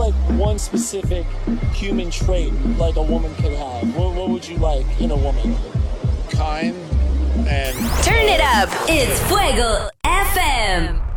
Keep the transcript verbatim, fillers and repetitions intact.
like one specific human trait like a woman could have? What, what would you like in a woman? Kind and... Turn it up. It's Fuego F M.